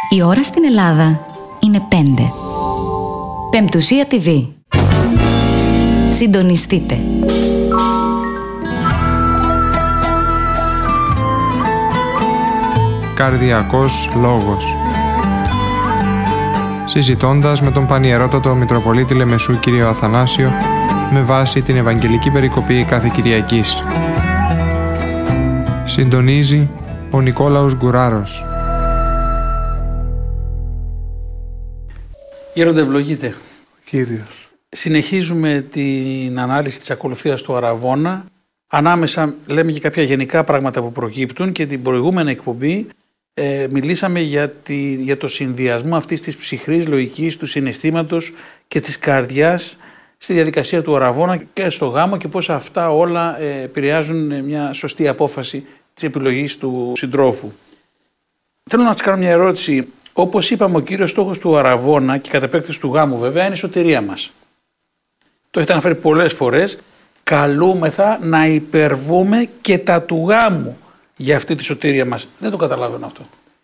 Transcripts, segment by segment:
Η ώρα στην Ελλάδα είναι 5. Πεμπτουσία TV. Συντονιστείτε. Καρδιακός λόγος. Συζητώντας με τον Πανιερότατο Μητροπολίτη Λεμεσού κύριο Αθανάσιο με βάση την Ευαγγελική Περικοπή κάθε Κυριακής. Συντονίζει ο Νικόλαος Γκουράρος. Γέροντα, ευλογείτε. Κύριος. Συνεχίζουμε την ανάλυση της ακολουθίας του Αραβώνα. Ανάμεσα λέμε και κάποια γενικά πράγματα που προκύπτουν και την προηγούμενη εκπομπή μιλήσαμε για το συνδυασμό αυτής της ψυχρής λογικής, του συναισθήματος και της καρδιάς στη διαδικασία του Αραβώνα και στο γάμο και πώς αυτά όλα επηρεάζουν μια σωστή απόφαση της επιλογής του συντρόφου. Θέλω να σας κάνω μια ερώτηση. Όπως είπαμε, ο κύριος στόχος του Αραβώνα και κατ' επέκταση του γάμου βέβαια είναι η σωτηρία μας. Το έχετε αναφέρει πολλές φορές. Καλούμεθα να υπερβούμε και τα του γάμου για αυτή τη σωτηρία μας. Δεν το καταλαβαίνω αυτό.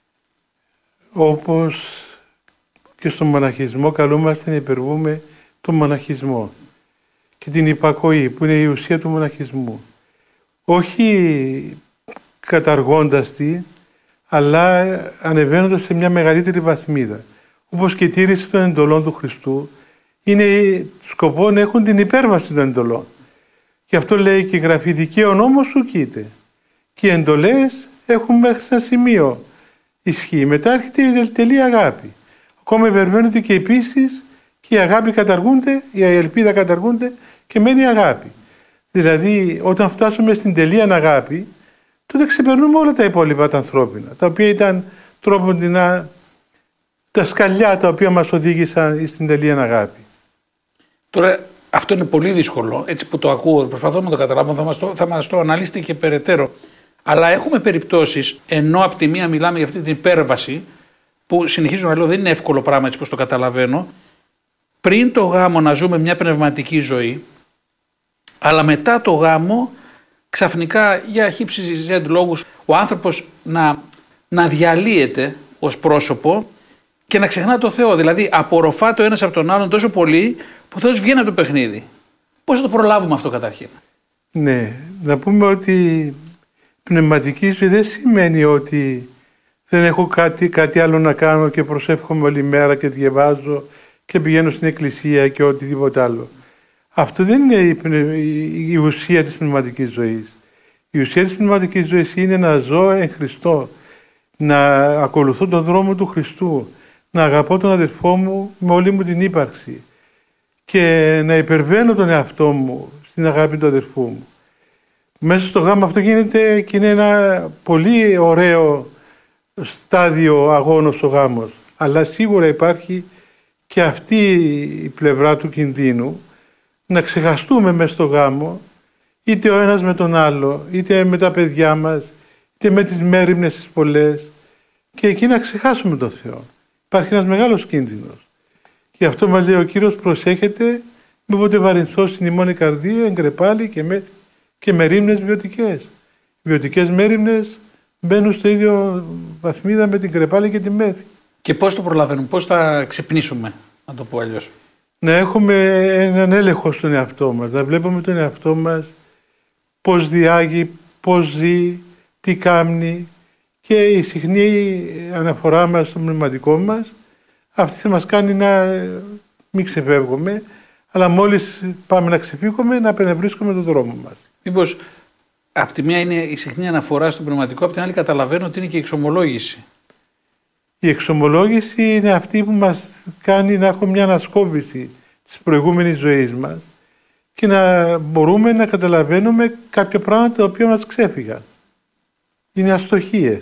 Όπως και στον μοναχισμό καλούμαστε να υπερβούμε τον μοναχισμό και την υπακοή που είναι η ουσία του μοναχισμού. Όχι καταργώντας τη, αλλά ανεβαίνοντας σε μια μεγαλύτερη βαθμίδα. Όπως και η τήρηση των εντολών του Χριστού είναι σκοπό να έχουν την υπέρβαση των εντολών. Γι' αυτό λέει και η Γραφή, δικαίω νόμος σου κοίται. Και οι εντολές έχουν μέχρι σε ένα σημείο ισχύ. Μετά έρχεται η τελή αγάπη. Ακόμα υπερβαίνονται και επίσης και η αγάπη καταργούνται, η ελπίδα καταργούνται και μένει η αγάπη. Δηλαδή όταν φτάσουμε στην τελεία αγάπη, τότε ξεπερνούμε όλα τα υπόλοιπα τα ανθρώπινα, τα οποία ήταν τρόποντινα τα σκαλιά τα οποία μας οδήγησαν στην τελεία αγάπη. Τώρα αυτό είναι πολύ δύσκολο, έτσι που το ακούω, προσπαθώ να το καταλάβω, θα μας το αναλύσετε και περαιτέρω. Αλλά έχουμε περιπτώσεις, ενώ από τη μία μιλάμε για αυτή την υπέρβαση, που συνεχίζω να λέω δεν είναι εύκολο πράγμα έτσι πως το καταλαβαίνω, πριν το γάμο να ζούμε μια πνευματική ζωή, αλλά μετά το γάμο ξαφνικά για χύψης λόγους ο άνθρωπος να διαλύεται ως πρόσωπο και να ξεχνά το Θεό. Δηλαδή απορροφά το ένας από τον άλλον τόσο πολύ που ο Θεός βγαίνει από το παιχνίδι. Πώς θα το προλάβουμε αυτό καταρχήν? Ναι, να πούμε ότι πνευματική ζωή δεν σημαίνει ότι δεν έχω κάτι άλλο να κάνω και προσεύχομαι όλη μέρα και διαβάζω και πηγαίνω στην εκκλησία και οτιδήποτε άλλο. Αυτό δεν είναι η ουσία της πνευματικής ζωής. Η ουσία της πνευματικής ζωής είναι να ζω εν Χριστώ, να ακολουθώ τον δρόμο του Χριστού, να αγαπώ τον αδελφό μου με όλη μου την ύπαρξη και να υπερβαίνω τον εαυτό μου στην αγάπη του αδελφού μου. Μέσα στο γάμο αυτό γίνεται και είναι ένα πολύ ωραίο στάδιο αγώνος ο γάμος. Αλλά σίγουρα υπάρχει και αυτή η πλευρά του κινδύνου να ξεχαστούμε μέσα στο γάμο είτε ο ένας με τον άλλο, είτε με τα παιδιά μας, είτε με τις μέριμνες τις πολλές και εκεί να ξεχάσουμε τον Θεό. Υπάρχει ένας μεγάλος κίνδυνος. Γι' αυτό μας λέει ο Κύριος, προσέχετε μήποτε βαρυνθώ στην ημώνη καρδία, εγκρεπάλι και μερίμνες βιωτικές. Οι βιωτικές μερίμνες μπαίνουν στο ίδιο βαθμίδα με την κρεπάλη και τη μέθη. Και πώς το προλαβαίνουμε, πώς θα ξυπνήσουμε, να το πω αλλιώς? Να έχουμε έναν έλεγχο στον εαυτό μας, να βλέπουμε τον εαυτό μας πώς διάγει, πώς ζει, τι κάνει και η συχνή αναφορά μας στο πνευματικό μας αυτή θα μας κάνει να μην ξεφεύγουμε, αλλά μόλις πάμε να ξεφύγουμε να απενευρίσκουμε τον δρόμο μας. Μήπως από τη μία είναι η συχνή αναφορά στο πνευματικό, από την άλλη καταλαβαίνω ότι είναι και η εξομολόγηση. Η εξομολόγηση είναι αυτή που μας κάνει να έχουμε μια ανασκόπηση της προηγούμενης ζωής μας και να μπορούμε να καταλαβαίνουμε κάποια πράγματα τα οποία μας ξέφυγαν. Είναι αστοχίες.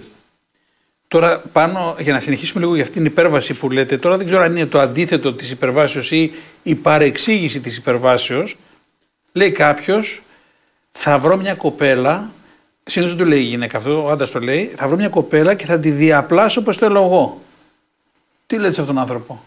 Τώρα πάνω, για να συνεχίσουμε λίγο για αυτήν την υπέρβαση που λέτε, τώρα δεν ξέρω αν είναι το αντίθετο της υπερβάσεως ή η παρεξήγηση της υπερβάσεως. Λέει κάποιος, θα βρω μια κοπέλα, συνήθως δεν το λέει η γυναίκα αυτό, ο άντρας το λέει, θα βρω μια κοπέλα και θα τη διαπλάσω όπως θέλω εγώ. Τι λέτε σε αυτόν τον άνθρωπο?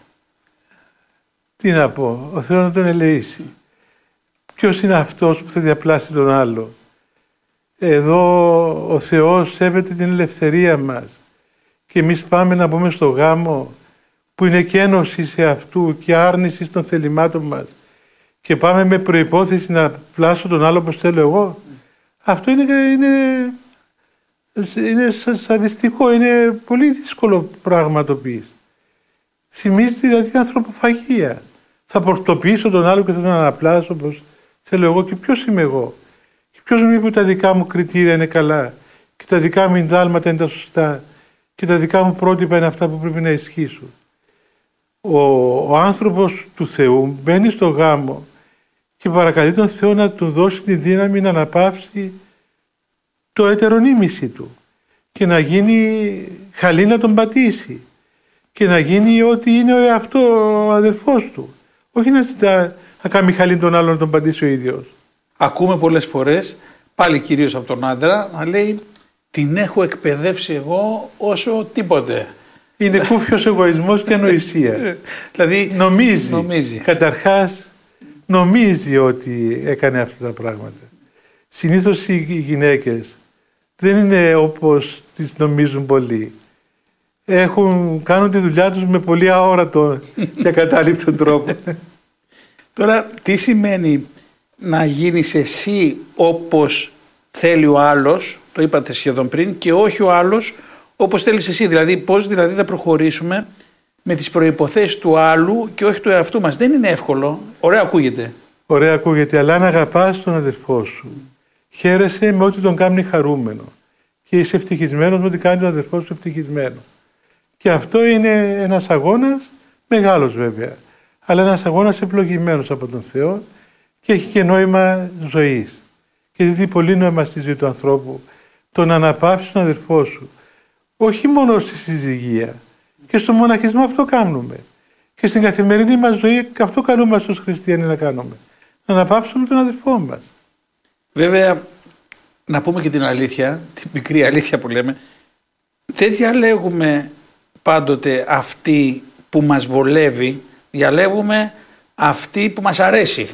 Τι να πω, ο Θεός να τον ελεήσει. Ποιος είναι αυτός που θα διαπλάσει τον άλλο? Εδώ ο Θεός σέβεται την ελευθερία μας και εμείς πάμε να πούμε στο γάμο που είναι και ένωση σε αυτού και άρνηση των θελημάτων μας και πάμε με προϋπόθεση να πλάσω τον άλλο όπως θέλω εγώ, αυτό είναι σαδιστικό, είναι πολύ δύσκολο πράγμα το πεις. Θυμίζει δηλαδή ανθρωποφαγία. Θα πορτοποιήσω τον άλλο και θα τον αναπλάσω όπως θέλω εγώ και ποιος είμαι εγώ. Και ποιος μου είπε ότι τα δικά μου κριτήρια είναι καλά και τα δικά μου εντάλματα είναι τα σωστά και τα δικά μου πρότυπα είναι αυτά που πρέπει να ισχύσουν. Ο άνθρωπος του Θεού μπαίνει στο γάμο και παρακαλεί τον Θεό να του δώσει τη δύναμη να αναπαύσει το έτερονίμηση του και να γίνει χαλή να τον πατήσει και να γίνει ό,τι είναι ο αδελφός του. Όχι να ζητά να κάνει χαλή τον άλλον να τον πατήσει ο ίδιος. Ακούμε πολλές φορές, πάλι κυρίως από τον άντρα, να λέει την έχω εκπαιδεύσει εγώ όσο τίποτε. Είναι κούφιος εγωισμός και ανοησία. Δηλαδή νομίζει. Καταρχάς νομίζει ότι έκανε αυτά τα πράγματα. Συνήθως οι γυναίκες δεν είναι όπως τις νομίζουν πολλοί. Κάνουν τη δουλειά τους με πολύ αόρατο και ακατάληπτο τρόπο. Τώρα τι σημαίνει να γίνεις εσύ όπως θέλει ο άλλος, το είπατε σχεδόν πριν, και όχι ο άλλος όπως θέλεις εσύ. Δηλαδή πώς θα προχωρήσουμε με τις προϋποθέσεις του άλλου και όχι του εαυτού μας. Δεν είναι εύκολο. Ωραία ακούγεται. Ωραία ακούγεται, αλλά αν αγαπάς τον αδερφό σου, χαίρεσαι με ό,τι τον κάνει χαρούμενο και είσαι ευτυχισμένος με ό,τι κάνει τον αδερφό σου ευτυχισμένο. Και αυτό είναι ένας αγώνας μεγάλος βέβαια, αλλά ένας αγώνας ευλογημένος από τον Θεό και έχει και νόημα ζωής. Και δίδει πολύ νόημα στη ζωή του ανθρώπου το να αναπαύσεις τον αδερφό σου. Όχι μόνο στη συζυγία, και στο μοναχισμό αυτό κάνουμε. Και στην καθημερινή μας ζωή αυτό καλούμαστε ως χριστιανοί να κάνουμε. Να αναπαύσουμε τον αδερφό μας. Βέβαια, να πούμε και την αλήθεια, την μικρή αλήθεια που λέμε, δεν διαλέγουμε πάντοτε αυτή που μας βολεύει, διαλέγουμε αυτή που μας αρέσει.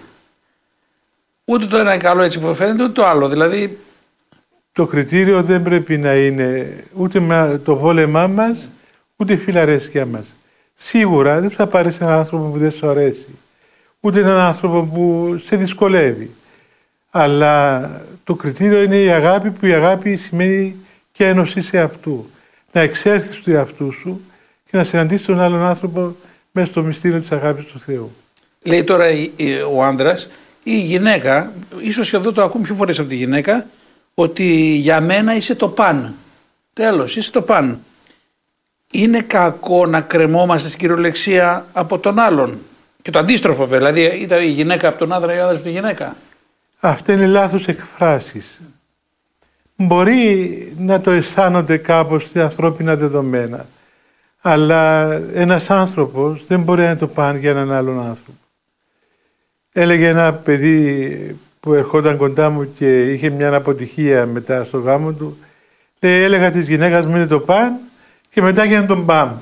Ούτε το ένα είναι καλό έτσι που φαίνεται, ούτε το άλλο. Δηλαδή, το κριτήριο δεν πρέπει να είναι ούτε το βόλεμά μας, ούτε η φιλαρέσκεια μας. Σίγουρα δεν θα πάρεις έναν άνθρωπο που δεν σου αρέσει, ούτε έναν άνθρωπο που σε δυσκολεύει. Αλλά το κριτήριο είναι η αγάπη, που η αγάπη σημαίνει και ένωση σε αυτού. Να εξέλθεις του εαυτού σου και να συναντήσεις τον άλλον άνθρωπο μέσα στο μυστήριο της αγάπης του Θεού. Λέει τώρα ο άντρας ή η γυναίκα, ίσως εδώ το ακούμε πιο φορές από τη γυναίκα, ότι για μένα είσαι το παν. Τέλος, είσαι το παν. Είναι κακό να κρεμόμαστε στην κυριολεξία από τον άλλον. Και το αντίστροφο βέβαια, δηλαδή ήταν η γυναίκα από τον άντρα ή ο άντρας από τη γυναίκα. Αυτά είναι λάθος εκφράσεις. Μπορεί να το αισθάνονται κάπως στα ανθρώπινα δεδομένα, αλλά ένας άνθρωπος δεν μπορεί να το πάνε για έναν άλλον άνθρωπο. Έλεγε ένα παιδί που ερχόταν κοντά μου και είχε μια αποτυχία μετά στο γάμο του, έλεγα της γυναίκας μου είναι το παν και μετά για να τον παμ.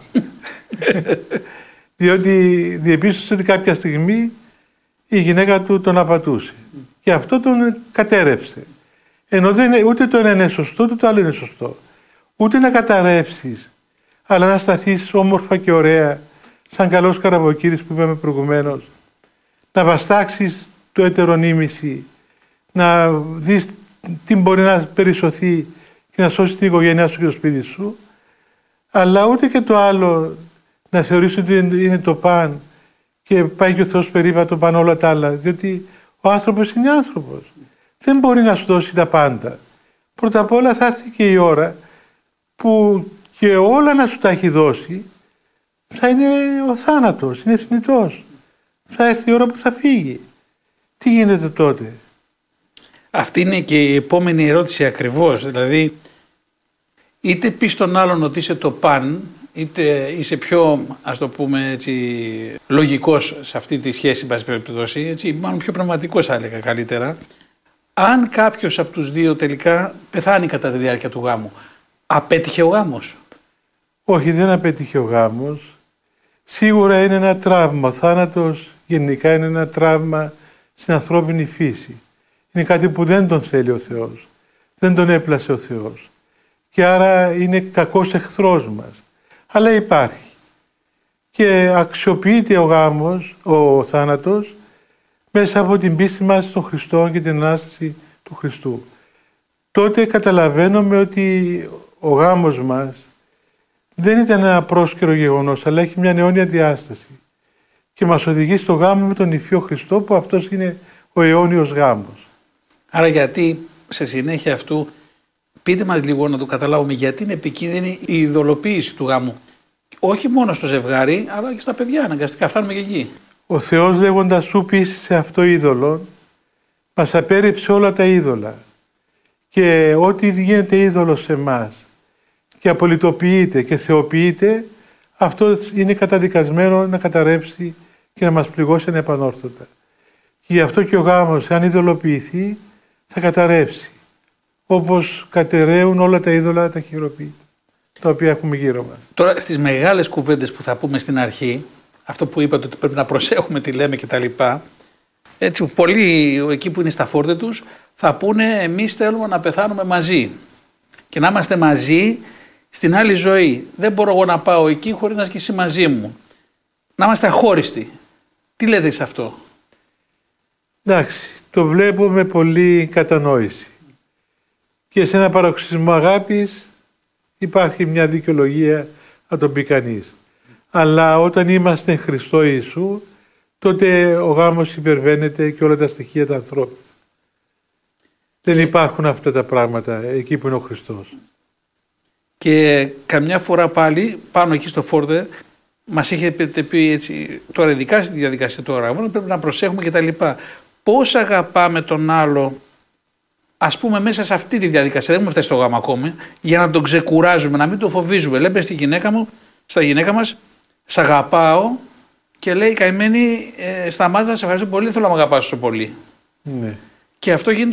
Διότι διεπίστωσε ότι κάποια στιγμή η γυναίκα του τον απατούσε. Και αυτό τον κατέρευσε. Ενώ ούτε το ένα είναι σωστό, ούτε το άλλο είναι σωστό. Ούτε να καταρρεύσεις, αλλά να σταθείς όμορφα και ωραία, σαν καλός καραβοκύρης που είπαμε προηγουμένως. Να βαστάξεις το ετερονίμηση, να δεις τι μπορεί να περισσωθεί και να σώσει την οικογένειά σου και το σπίτι σου, αλλά ούτε και το άλλο να θεωρείς ότι είναι το παν και πάει και ο Θεός περίπατο πάνω όλα τα άλλα, διότι ο άνθρωπος είναι άνθρωπος. Δεν μπορεί να σου δώσει τα πάντα. Πρώτα απ' όλα θα έρθει και η ώρα που και όλα να σου τα έχει δώσει θα είναι ο θάνατος, είναι θνητός. Θα έρθει η ώρα που θα φύγει. Τι γίνεται τότε? Αυτή είναι και η επόμενη ερώτηση ακριβώς. Δηλαδή, είτε πεις στον άλλον ότι είσαι το παν, είτε είσαι πιο, ας το πούμε έτσι, λογικός σε αυτή τη σχέση, εν πάση περιπτώσει, έτσι, μάλλον πιο πραγματικός θα έλεγα καλύτερα. Αν κάποιος από τους δύο τελικά πεθάνει κατά τη διάρκεια του γάμου, απέτυχε ο γάμος? Όχι, δεν απέτυχε ο γάμος. Σίγουρα είναι ένα τραύμα. Ο θάνατος γενικά είναι ένα τραύμα στην ανθρώπινη φύση. Είναι κάτι που δεν τον θέλει ο Θεός. Δεν τον έπλασε ο Θεός. Και άρα είναι κακός εχθρός μας. αλλά υπάρχει. Και αξιοποιείται ο γάμος, ο θάνατος, μέσα από την πίστη μας στον Χριστό και την Ανάσταση του Χριστού. Τότε καταλαβαίνουμε ότι ο γάμος μας δεν ήταν ένα πρόσκαιρο γεγονός, αλλά έχει μια αιώνια διάσταση. Και μας οδηγεί στο γάμο με τον Υφιό Χριστό, που αυτός είναι ο αιώνιος γάμος. Άρα γιατί σε συνέχεια αυτού, πείτε μας λίγο να το καταλάβουμε, γιατί είναι επικίνδυνη η ειδωλοποίηση του γάμου. Όχι μόνο στο ζευγάρι, αλλά και στα παιδιά, αναγκαστικά φτάνουμε και εκεί. Ο Θεός, λέγοντας σου πείσει σε αυτό είδωλον, μας απέρριψε όλα τα είδωλα. Και ό,τι γίνεται είδωλο σε εμάς και απολυτοποιείται και θεοποιείται, αυτό είναι καταδικασμένο να καταρρεύσει και να μας πληγώσει ανεπανόρθωτα. Και γι' αυτό και ο γάμος, αν ειδωλοποιηθεί, θα καταρρεύσει. Όπως κατεραίουν όλα τα είδωλα τα χειροποίητα, τα οποία έχουμε γύρω μας. Τώρα στις μεγάλες κουβέντες που θα πούμε στην αρχή, αυτό που είπατε ότι πρέπει να προσέχουμε τι λέμε κτλ. Έτσι, πολλοί εκεί που είναι στα φόρτε τους θα πούνε εμείς θέλουμε να πεθάνουμε μαζί και να είμαστε μαζί στην άλλη ζωή. Δεν μπορώ εγώ να πάω εκεί χωρίς να είσαι και εσύ μαζί μου. Να είμαστε αχώριστοι. Τι λέτε σε αυτό? Εντάξει, το βλέπω με πολύ κατανόηση. Και σε ένα παροξισμό αγάπης υπάρχει μια δικαιολογία να τον πει κανείς. Αλλά όταν είμαστε Χριστό Ιησού, τότε ο γάμος υπερβαίνεται και όλα τα στοιχεία τα ανθρώπινα. Δεν υπάρχουν αυτά τα πράγματα εκεί που είναι ο Χριστός. Και καμιά φορά πάλι πάνω εκεί στο φόρτε μας έχετε πει έτσι, τώρα ειδικά στη διαδικασία του αγώνα πρέπει να προσέχουμε κτλ. Πώς αγαπάμε τον άλλο, ας πούμε, μέσα σε αυτή τη διαδικασία, δεν έχουμε φτάσει στο γάμο ακόμη, για να τον ξεκουράζουμε, να μην τον φοβίζουμε. Λέμε στη γυναίκα μας, σ' αγαπάω, και λέει καημένη, σταμάτα, σε ευχαριστώ πολύ, θέλω να με αγαπάς τόσο πολύ. Ναι. Και αυτό γίνεται